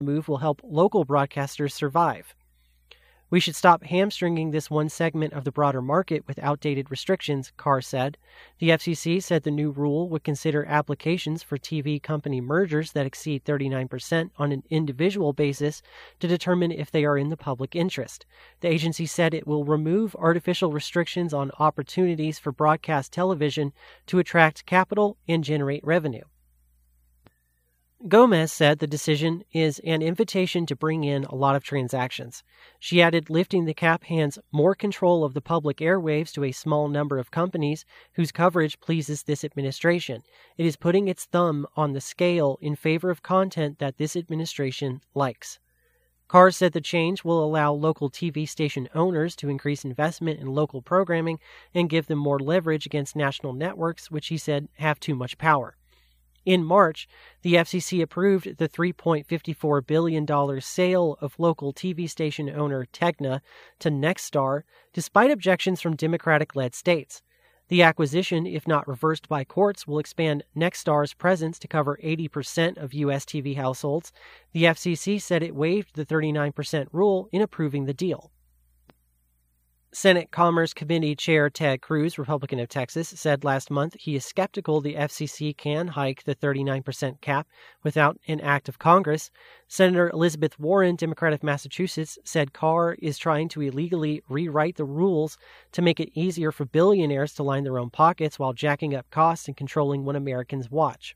move will help local broadcasters survive. We should stop hamstringing this one segment of the broader market with outdated restrictions, Carr said. The FCC said the new rule would consider applications for TV company mergers that exceed 39% on an individual basis to determine if they are in the public interest. The agency said it will remove artificial restrictions on opportunities for broadcast television to attract capital and generate revenue. Gomez said the decision is an invitation to bring in a lot of transactions. She added lifting the cap hands more control of the public airwaves to a small number of companies whose coverage pleases this administration. It is putting its thumb on the scale in favor of content that this administration likes. Carr said the change will allow local TV station owners to increase investment in local programming and give them more leverage against national networks, which he said have too much power. In March, the FCC approved the $3.54 billion sale of local TV station owner Tegna to Nexstar, despite objections from Democratic-led states. The acquisition, if not reversed by courts, will expand Nexstar's presence to cover 80% of U.S. TV households. The FCC said it waived the 39% rule in approving the deal. Senate Commerce Committee Chair Ted Cruz, Republican of Texas, said last month he is skeptical the FCC can hike the 39% cap without an act of Congress. Senator Elizabeth Warren, Democrat of Massachusetts, said Carr is trying to illegally rewrite the rules to make it easier for billionaires to line their own pockets while jacking up costs and controlling what Americans watch.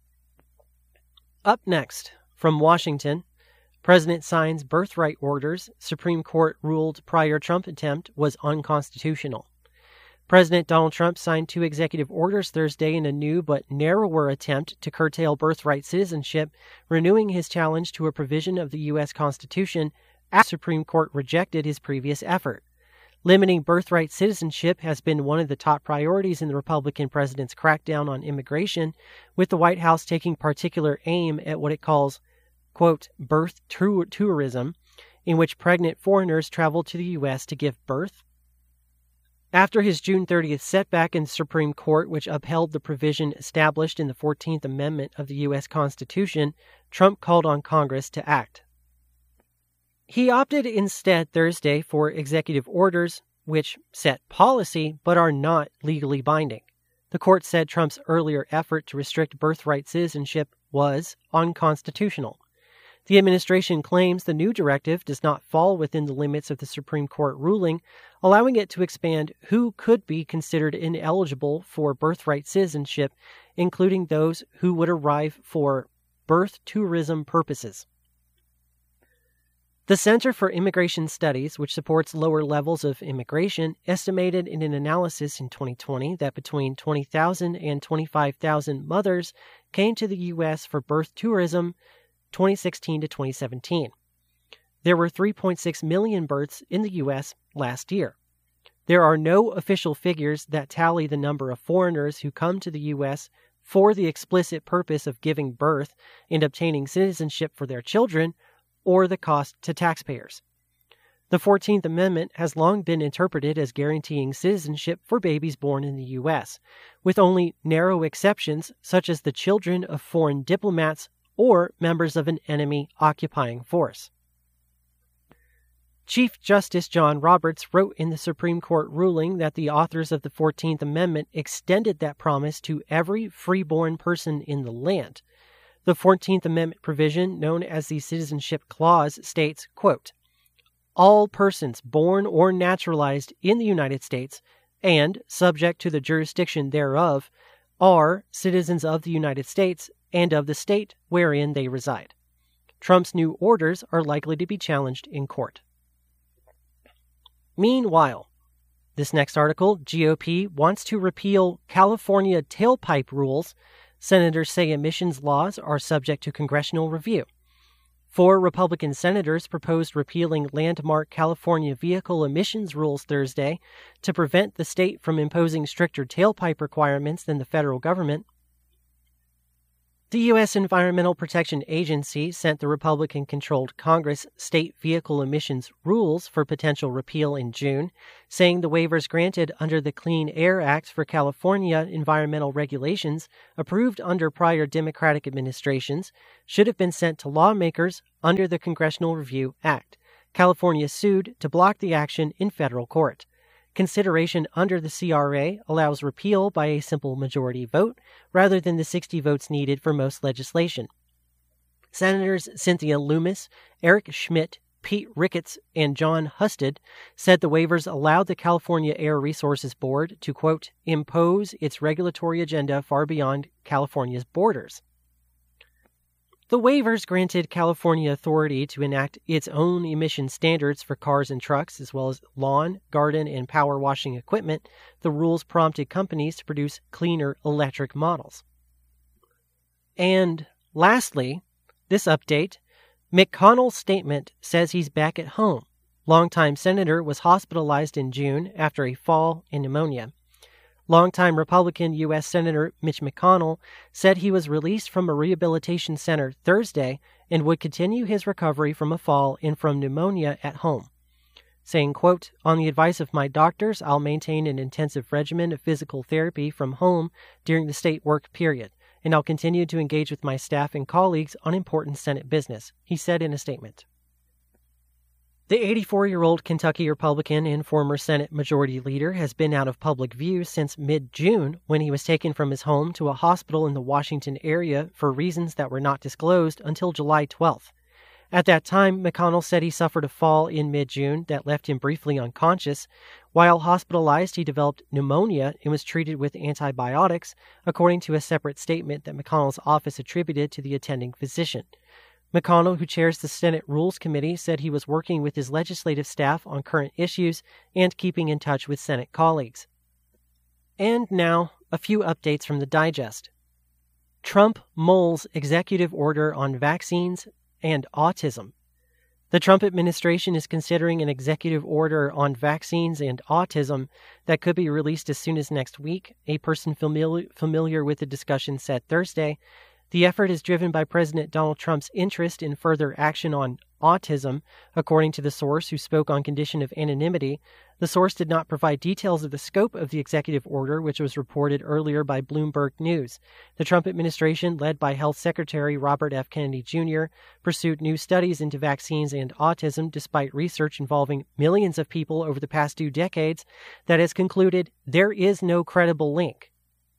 Up next, from Washington, President signs birthright orders. Supreme Court ruled prior Trump attempt was unconstitutional. President Donald Trump signed 2 executive orders Thursday in a new but narrower attempt to curtail birthright citizenship, renewing his challenge to a provision of the U.S. Constitution after the Supreme Court rejected his previous effort. Limiting birthright citizenship has been one of the top priorities in the Republican president's crackdown on immigration, with the White House taking particular aim at what it calls quote, birth tourism, in which pregnant foreigners travel to the U.S. to give birth. After his June 30th setback in the Supreme Court, which upheld the provision established in the 14th Amendment of the U.S. Constitution, Trump called on Congress to act. He opted instead Thursday for executive orders, which set policy but are not legally binding. The court said Trump's earlier effort to restrict birthright citizenship was unconstitutional. The administration claims the new directive does not fall within the limits of the Supreme Court ruling, allowing it to expand who could be considered ineligible for birthright citizenship, including those who would arrive for birth tourism purposes. The Center for Immigration Studies, which supports lower levels of immigration, estimated in an analysis in 2020 that between 20,000 and 25,000 mothers came to the U.S. for birth tourism 2016 to 2017. There were 3.6 million births in the U.S. last year. There are no official figures that tally the number of foreigners who come to the U.S. for the explicit purpose of giving birth and obtaining citizenship for their children, or the cost to taxpayers. The 14th Amendment has long been interpreted as guaranteeing citizenship for babies born in the U.S., with only narrow exceptions such as the children of foreign diplomats or members of an enemy occupying force. Chief Justice John Roberts wrote in the Supreme Court ruling that the authors of the 14th Amendment extended that promise to every freeborn person in the land. The 14th Amendment provision, known as the Citizenship Clause, states, quote, all persons born or naturalized in the United States and subject to the jurisdiction thereof are citizens of the United States and of the state wherein they reside. Trump's new orders are likely to be challenged in court. Meanwhile, this next article, GOP wants to repeal California tailpipe rules. Senators say emissions laws are subject to congressional review. 4 Republican senators proposed repealing landmark California vehicle emissions rules Thursday to prevent the state from imposing stricter tailpipe requirements than the federal government. The U.S. Environmental Protection Agency sent the Republican-controlled Congress state vehicle emissions rules for potential repeal in June, saying the waivers granted under the Clean Air Act for California environmental regulations, approved under prior Democratic administrations, should have been sent to lawmakers under the Congressional Review Act. California sued to block the action in federal court. Consideration under the CRA allows repeal by a simple majority vote rather than the 60 votes needed for most legislation. Senators Cynthia Lummis, Eric Schmidt, Pete Ricketts, and John Husted said the waivers allowed the California Air Resources Board to, quote, impose its regulatory agenda far beyond California's borders. The waivers granted California authority to enact its own emission standards for cars and trucks, as well as lawn, garden, and power washing equipment. The rules prompted companies to produce cleaner electric models. And lastly, this update, McConnell's statement says he's back at home. Longtime senator was hospitalized in June after a fall in pneumonia. Longtime Republican U.S. Senator Mitch McConnell said he was released from a rehabilitation center Thursday and would continue his recovery from a fall and from pneumonia at home, saying, quote, on the advice of my doctors, I'll maintain an intensive regimen of physical therapy from home during the state work period, and I'll continue to engage with my staff and colleagues on important Senate business, he said in a statement. The 84-year-old Kentucky Republican and former Senate Majority Leader has been out of public view since mid-June when he was taken from his home to a hospital in the Washington area for reasons that were not disclosed until July 12th. At that time, McConnell said he suffered a fall in mid-June that left him briefly unconscious. While hospitalized, he developed pneumonia and was treated with antibiotics, according to a separate statement that McConnell's office attributed to the attending physician. McConnell, who chairs the Senate Rules Committee, said he was working with his legislative staff on current issues and keeping in touch with Senate colleagues. And now, a few updates from the Digest. Trump mulls executive order on vaccines and autism. The Trump administration is considering an executive order on vaccines and autism that could be released as soon as next week, a person familiar with the discussion said Thursday. The effort is driven by President Donald Trump's interest in further action on autism, according to the source who spoke on condition of anonymity. The source did not provide details of the scope of the executive order, which was reported earlier by Bloomberg News. The Trump administration, led by Health Secretary Robert F. Kennedy Jr., pursued new studies into vaccines and autism despite research involving millions of people over the past 2 decades that has concluded there is no credible link.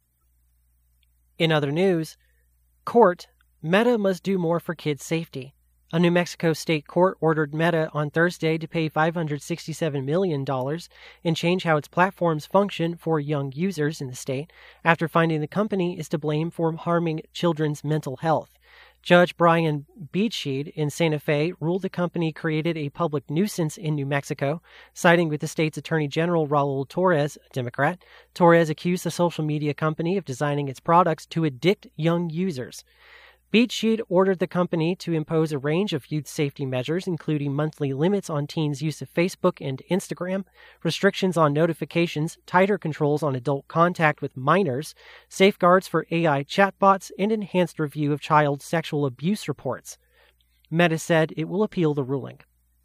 In other news, Court, Meta must do more for kids' safety. A New Mexico state court ordered Meta on Thursday to pay $567 million and change how its platforms function for young users in the state after finding the company is to blame for harming children's mental health. Judge Brian Beadsheed in Santa Fe ruled the company created a public nuisance in New Mexico, siding with the state's Attorney General Raul Torres, a Democrat. Torres accused the social media company of designing its products to addict young users. Beadsheed ordered the company to impose a range of youth safety measures, including monthly limits on teens' use of Facebook and Instagram, restrictions on notifications, tighter controls on adult contact with minors, safeguards for AI chatbots, and enhanced review of child sexual abuse reports. Meta said it will appeal the ruling.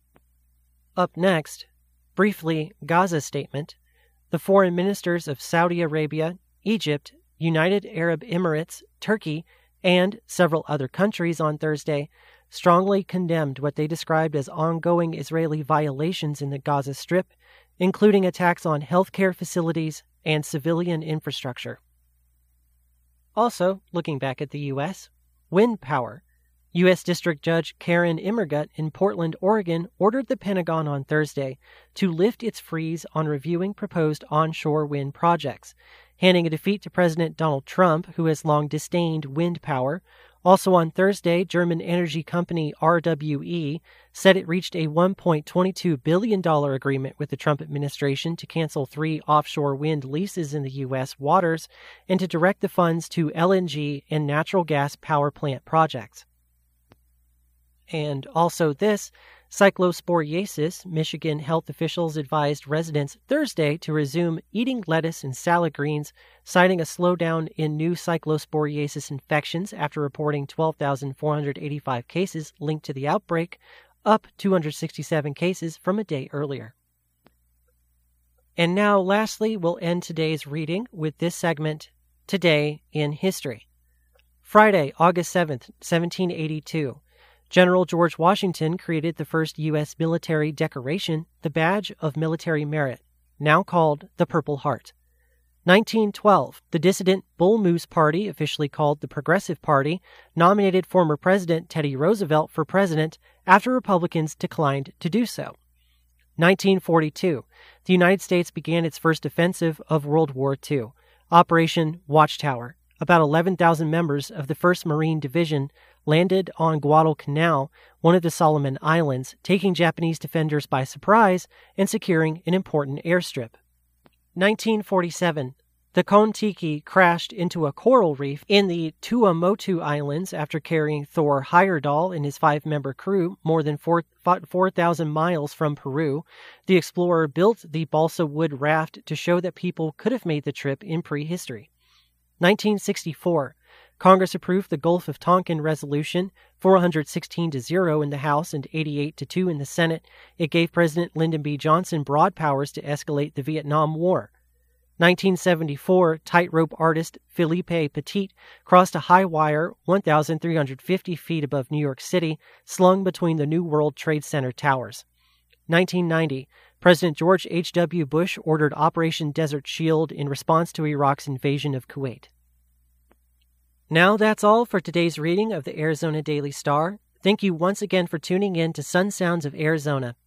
Up next, briefly, Gaza statement. The foreign ministers of Saudi Arabia, Egypt, United Arab Emirates, Turkey, and several other countries on Thursday strongly condemned what they described as ongoing Israeli violations in the Gaza Strip, including attacks on healthcare facilities and civilian infrastructure. Also, looking back at the U.S., wind power. U.S. District Judge Karen Immergut in Portland, Oregon, ordered the Pentagon on Thursday to lift its freeze on reviewing proposed onshore wind projects, handing a defeat to President Donald Trump, who has long disdained wind power. Also on Thursday, German energy company RWE said it reached a $1.22 billion agreement with the Trump administration to cancel 3 offshore wind leases in the U.S. waters and to direct the funds to LNG and natural gas power plant projects. And also this, cyclosporiasis, Michigan health officials advised residents Thursday to resume eating lettuce and salad greens, citing a slowdown in new cyclosporiasis infections after reporting 12,485 cases linked to the outbreak, up 267 cases from a day earlier. And now, lastly, we'll end today's reading with this segment, Today in History. Friday, August 7th, 1782. General George Washington created the first U.S. military decoration, the Badge of Military Merit, now called the Purple Heart. 1912, the dissident Bull Moose Party, officially called the Progressive Party, nominated former President Teddy Roosevelt for president after Republicans declined to do so. 1942, the United States began its first offensive of World War II, Operation Watchtower. About 11,000 members of the 1st Marine Division landed on Guadalcanal, one of the Solomon Islands, taking Japanese defenders by surprise and securing an important airstrip. 1947, the Kon-Tiki crashed into a coral reef in the Tuamotu Islands after carrying Thor Heyerdahl and his 5-member crew more than 4,000 miles from Peru. The explorer built the balsa wood raft to show that people could have made the trip in prehistory. 1964, Congress approved the Gulf of Tonkin Resolution, 416-0 in the House and 88-2 in the Senate. It gave President Lyndon B. Johnson broad powers to escalate the Vietnam War. 1974, tightrope artist Philippe Petit crossed a high wire 1,350 feet above New York City, slung between the New World Trade Center towers. 1990, President George H.W. Bush ordered Operation Desert Shield in response to Iraq's invasion of Kuwait. Now that's all for today's reading of the Arizona Daily Star. Thank you once again for tuning in to Sun Sounds of Arizona.